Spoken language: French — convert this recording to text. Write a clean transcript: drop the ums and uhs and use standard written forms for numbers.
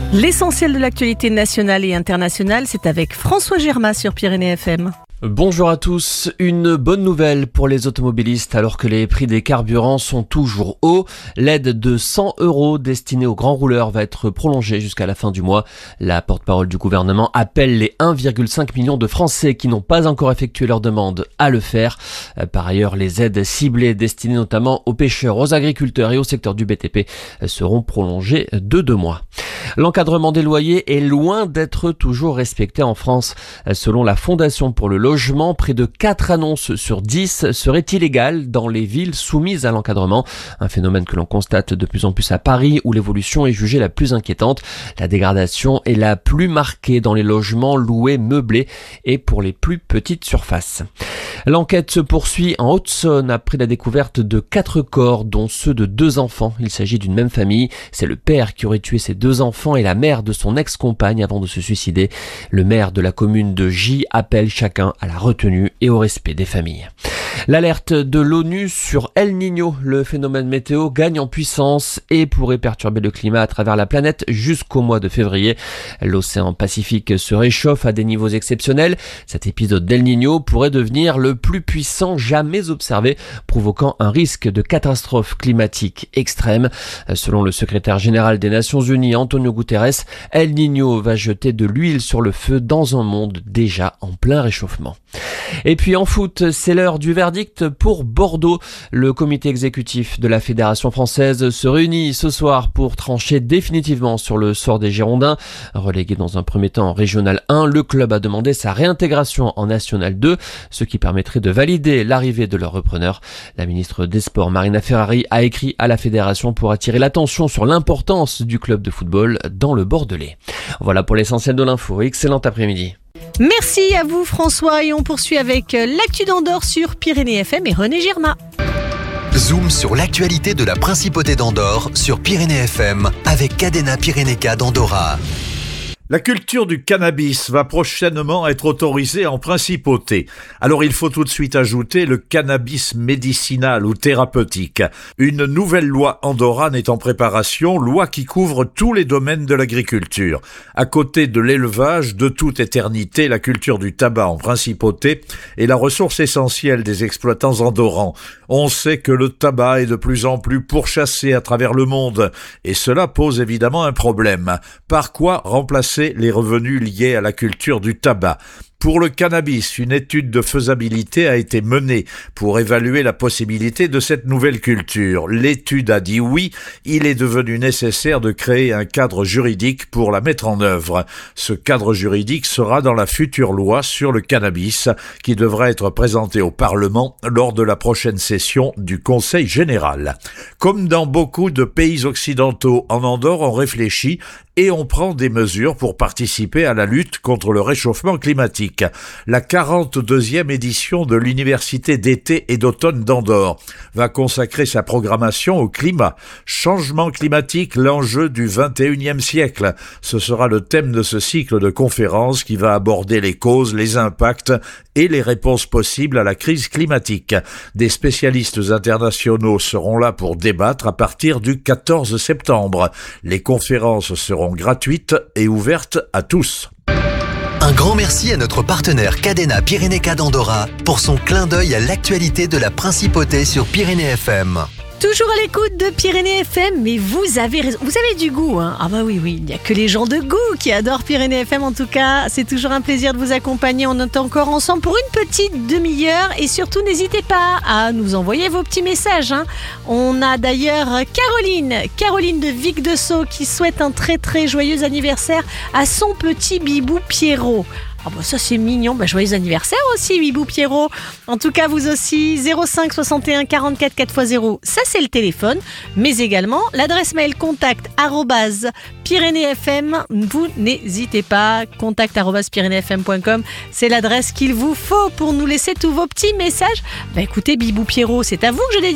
L'essentiel de l'actualité nationale et internationale, c'est avec François Germain sur Pyrénées FM. Bonjour à tous, une bonne nouvelle pour les automobilistes alors que les prix des carburants sont toujours hauts. L'aide de 100 € destinée aux grands rouleurs va être prolongée jusqu'à la fin du mois. La porte-parole du gouvernement appelle les 1,5 million de Français qui n'ont pas encore effectué leur demande à le faire. Par ailleurs, les aides ciblées destinées notamment aux pêcheurs, aux agriculteurs et au secteur du BTP seront prolongées de 2 mois. L'encadrement des loyers est loin d'être toujours respecté en France. Selon la Fondation pour le logement, près de 4 annonces sur 10 seraient illégales dans les villes soumises à l'encadrement. Un phénomène que l'on constate de plus en plus à Paris où l'évolution est jugée la plus inquiétante. La dégradation est la plus marquée dans les logements loués meublés et pour les plus petites surfaces. L'enquête se poursuit en Haute-Saône après la découverte de 4 corps, dont ceux de 2 enfants. Il s'agit d'une même famille. C'est le père qui aurait tué ses 2 enfants et la mère de son ex-compagne avant de se suicider. Le maire de la commune de Gy appelle chacun à la retenue et au respect des familles. L'alerte de l'ONU sur El Niño, le phénomène météo gagne en puissance et pourrait perturber le climat à travers la planète jusqu'au mois de février. L'océan Pacifique se réchauffe à des niveaux exceptionnels. Cet épisode d'El Niño pourrait devenir le plus puissant jamais observé, provoquant un risque de catastrophe climatique extrême. Selon le secrétaire général des Nations Unies, Antonio Guterres, El Niño va jeter de l'huile sur le feu dans un monde déjà en plein réchauffement. Et puis en foot, c'est l'heure du verdict pour Bordeaux. Le comité exécutif de la Fédération française se réunit ce soir pour trancher définitivement sur le sort des Girondins. Relégué dans un premier temps en Régional 1, le club a demandé sa réintégration en National 2, ce qui permettrait de valider l'arrivée de leur repreneur. La ministre des Sports, Marina Ferrari, a écrit à la Fédération pour attirer l'attention sur l'importance du club de football dans le Bordelais. Voilà pour l'essentiel de l'info. Excellent après-midi. Merci à vous François et on poursuit avec l'actu d'Andorre sur Pyrénées FM et René Germain. Zoom sur l'actualité de la Principauté d'Andorre sur Pyrénées FM avec Cadena Pyrénéca d'Andorra. La culture du cannabis va prochainement être autorisée en principauté. Alors il faut tout de suite ajouter le cannabis médicinal ou thérapeutique. Une nouvelle loi andorrane est en préparation, loi qui couvre tous les domaines de l'agriculture. À côté de l'élevage, de toute éternité, la culture du tabac en principauté est la ressource essentielle des exploitants andorrans. On sait que le tabac est de plus en plus pourchassé à travers le monde et cela pose évidemment un problème. Par quoi remplacer les revenus liés à la culture du tabac? Pour le cannabis, une étude de faisabilité a été menée pour évaluer la possibilité de cette nouvelle culture. L'étude a dit oui, il est devenu nécessaire de créer un cadre juridique pour la mettre en œuvre. Ce cadre juridique sera dans la future loi sur le cannabis qui devra être présentée au Parlement lors de la prochaine session du Conseil général. Comme dans beaucoup de pays occidentaux, en Andorre, on réfléchit et on prend des mesures pour participer à la lutte contre le réchauffement climatique. La 42e édition de l'Université d'été et d'automne d'Andorre va consacrer sa programmation au climat. Changement climatique, l'enjeu du 21e siècle. Ce sera le thème de ce cycle de conférences qui va aborder les causes, les impacts et les réponses possibles à la crise climatique. Des spécialistes internationaux seront là pour débattre à partir du 14 septembre. Les conférences seront gratuites et ouvertes à tous. Un grand merci à notre partenaire Cadena Pyrénéca d'Andorra pour son clin d'œil à l'actualité de la Principauté sur Pyrénées FM. Toujours à l'écoute de Pyrénées FM, mais vous avez raison, vous avez du goût, hein. Ah bah oui, il n'y a que les gens de goût qui adorent Pyrénées FM en tout cas. C'est toujours un plaisir de vous accompagner, on est encore ensemble pour une petite demi-heure et surtout n'hésitez pas à nous envoyer vos petits messages, hein. On a d'ailleurs Caroline de Vic de Sceaux qui souhaite un très très joyeux anniversaire à son petit bibou Pierrot. Ah bah ça c'est mignon, bah joyeux anniversaire aussi Bibou Pierrot. En tout cas vous aussi 05 61 44 4x0, ça c'est le téléphone, mais également l'adresse mail contact@pyrénéesfm. Vous n'hésitez pas, contact@pyrénéesfm.com, c'est l'adresse qu'il vous faut pour nous laisser tous vos petits messages. Bah écoutez Bibou Pierrot, c'est à vous que je dédie.